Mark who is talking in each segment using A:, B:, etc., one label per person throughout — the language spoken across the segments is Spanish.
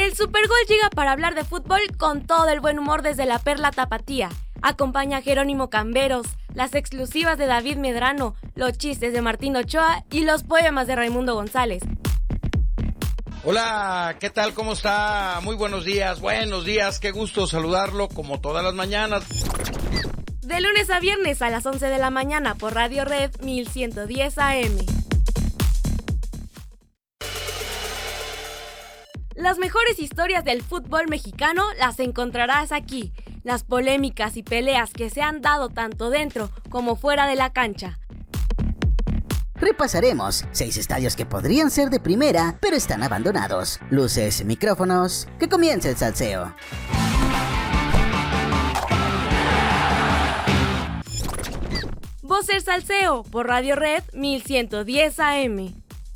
A: El Supergol llega para hablar de fútbol con todo el buen humor desde la Perla Tapatía. Acompaña a Jerónimo Camberos, las exclusivas de David Medrano, los chistes de Martín Ochoa y los poemas de Raimundo González.
B: Hola, ¿qué tal? ¿Cómo está? Muy buenos días, qué gusto saludarlo como todas las mañanas.
A: De lunes a viernes a las 11 de la mañana por Radio Red 1110 AM. Las mejores historias del fútbol mexicano las encontrarás aquí. Las polémicas y peleas que se han dado tanto dentro como fuera de la cancha.
C: Repasaremos 6 estadios que podrían ser de primera, pero están abandonados. Luces, micrófonos, que comience el salseo.
A: Voz del Salseo por Radio Red 1110 AM.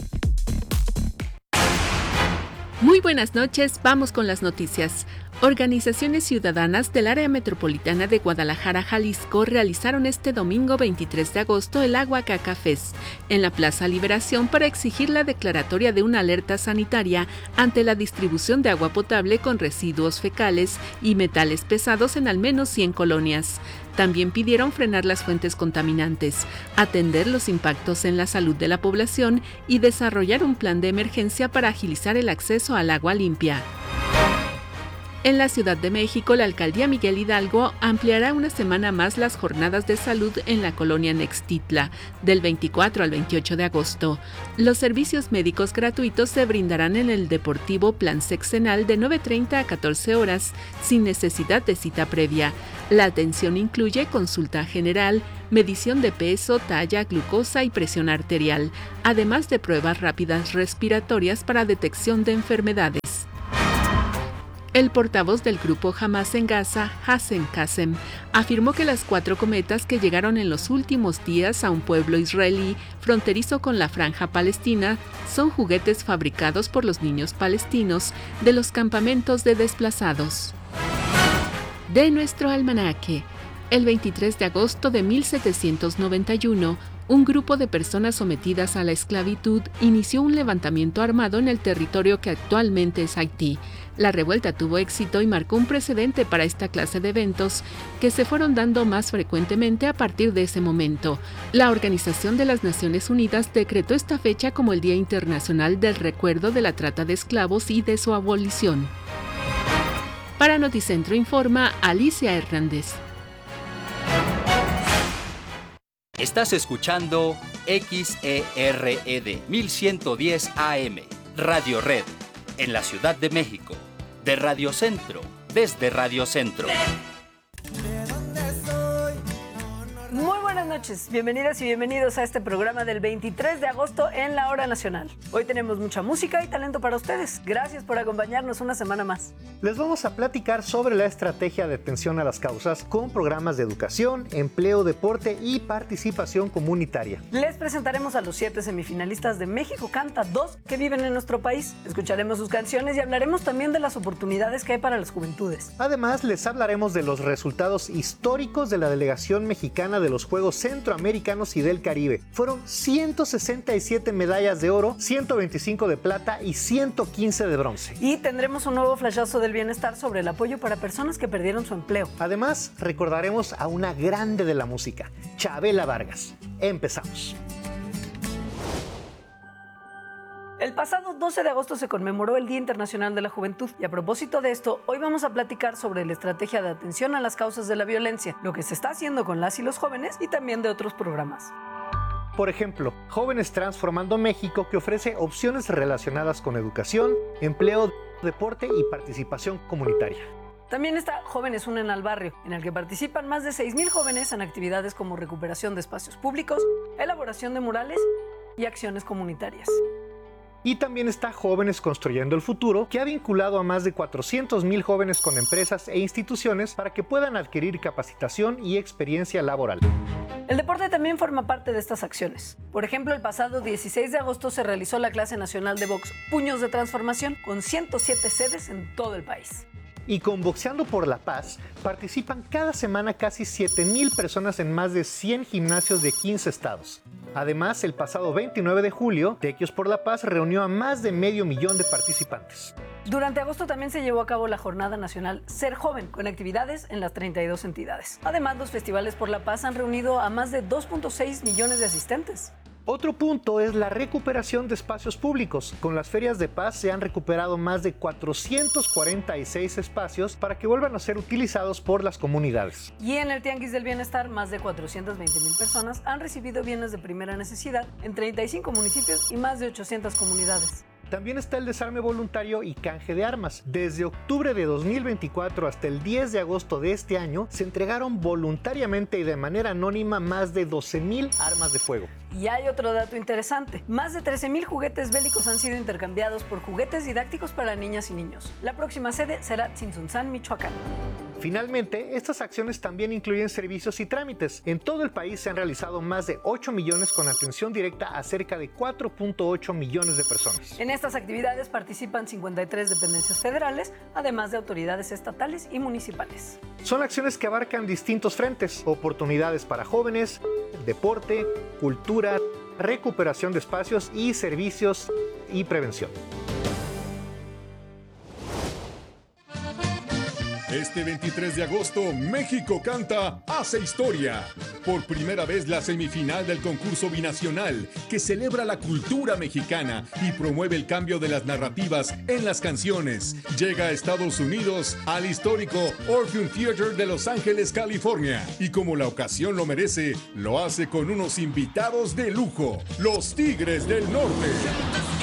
D: Muy buenas noches, vamos con las noticias. Organizaciones ciudadanas del área metropolitana de Guadalajara, Jalisco, realizaron este domingo 23 de agosto el Agua Caca Fest en la Plaza Liberación para exigir la declaratoria de una alerta sanitaria ante la distribución de agua potable con residuos fecales y metales pesados en al menos 100 colonias. También pidieron frenar las fuentes contaminantes, atender los impactos en la salud de la población y desarrollar un plan de emergencia para agilizar el acceso al agua limpia. En la Ciudad de México, la alcaldía Miguel Hidalgo ampliará una semana más las jornadas de salud en la colonia Nextitla, del 24 al 28 de agosto. Los servicios médicos gratuitos se brindarán en el Deportivo Plan Sexenal de 9:30 a 14 horas, sin necesidad de cita previa. La atención incluye consulta general, medición de peso, talla, glucosa y presión arterial, además de pruebas rápidas respiratorias para detección de enfermedades. El portavoz del grupo Hamas en Gaza, Hassan Qasem, afirmó que las 4 cometas que llegaron en los últimos días a un pueblo israelí fronterizo con la Franja Palestina son juguetes fabricados por los niños palestinos de los campamentos de desplazados. De nuestro almanaque, el 23 de agosto de 1791, un grupo de personas sometidas a la esclavitud inició un levantamiento armado en el territorio que actualmente es Haití. La revuelta tuvo éxito y marcó un precedente para esta clase de eventos que se fueron dando más frecuentemente a partir de ese momento. La Organización de las Naciones Unidas decretó esta fecha como el Día Internacional del Recuerdo de la Trata de Esclavos y de su abolición. Para Noticentro informa Alicia Hernández.
E: Estás escuchando XERED 1110 AM, Radio Red, en la Ciudad de México, de Radio Centro, desde Radio Centro.
F: Muy buenas noches, bienvenidas y bienvenidos a este programa del 23 de agosto en la Hora Nacional. Hoy tenemos mucha música y talento para ustedes. Gracias por acompañarnos una semana más.
G: Les vamos a platicar sobre la estrategia de atención a las causas con programas de educación, empleo, deporte y participación comunitaria.
F: Les presentaremos a los 7 semifinalistas de México Canta 2 que viven en nuestro país. Escucharemos sus canciones y hablaremos también de las oportunidades que hay para las juventudes.
G: Además, les hablaremos de los resultados históricos de la delegación mexicana de los Juegos Centroamericanos y del Caribe. Fueron 167 medallas de oro, 125 de plata y 115 de bronce.
F: Y tendremos un nuevo flashazo del bienestar sobre el apoyo para personas que perdieron su empleo.
G: Además, recordaremos a una grande de la música, Chabela Vargas. Empezamos.
F: El pasado 12 de agosto se conmemoró el Día Internacional de la Juventud y a propósito de esto, hoy vamos a platicar sobre la estrategia de atención a las causas de la violencia, lo que se está haciendo con las y los jóvenes y también de otros programas.
G: Por ejemplo, Jóvenes Transformando México, que ofrece opciones relacionadas con educación, empleo, deporte y participación comunitaria.
F: También está Jóvenes Unen al Barrio, en el que participan más de 6,000 jóvenes en actividades como recuperación de espacios públicos, elaboración de murales y acciones comunitarias.
G: Y también está Jóvenes Construyendo el Futuro, que ha vinculado a más de 400,000 jóvenes con empresas e instituciones para que puedan adquirir capacitación y experiencia laboral.
F: El deporte también forma parte de estas acciones. Por ejemplo, el pasado 16 de agosto se realizó la clase nacional de box Puños de Transformación con 107 sedes en todo el país.
G: Y con Boxeando por la Paz participan cada semana casi 7,000 personas en más de 100 gimnasios de 15 estados. Además, el pasado 29 de julio, Tequios por la Paz reunió a más de 500,000 de participantes.
F: Durante agosto también se llevó a cabo la Jornada Nacional Ser Joven, con actividades en las 32 entidades. Además, los festivales por la paz han reunido a más de 2.6 millones de asistentes.
G: Otro punto es la recuperación de espacios públicos. Con las ferias de paz se han recuperado más de 446 espacios para que vuelvan a ser utilizados por las comunidades.
F: Y en el Tianguis del Bienestar, más de 420,000 personas han recibido bienes de primera necesidad en 35 municipios y más de 800 comunidades.
G: También está el desarme voluntario y canje de armas. Desde octubre de 2024 hasta el 10 de agosto de este año, se entregaron voluntariamente y de manera anónima más de 12,000 armas de fuego.
F: Y hay otro dato interesante. Más de 13,000 juguetes bélicos han sido intercambiados por juguetes didácticos para niñas y niños. La próxima sede será Tzintzuntzán, Michoacán.
G: Finalmente, estas acciones también incluyen servicios y trámites. En todo el país se han realizado más de 8 millones con atención directa a cerca de 4.8 millones de personas.
F: En estas actividades participan 53 dependencias federales, además de autoridades estatales y municipales.
G: Son acciones que abarcan distintos frentes: oportunidades para jóvenes, deporte, cultura, recuperación de espacios y servicios y prevención.
H: Este 23 de agosto, México canta Hace Historia. Por primera vez la semifinal del concurso binacional que celebra la cultura mexicana y promueve el cambio de las narrativas en las canciones. Llega a Estados Unidos al histórico Orpheum Theater de Los Ángeles, California. Y como la ocasión lo merece, lo hace con unos invitados de lujo, los Tigres del Norte.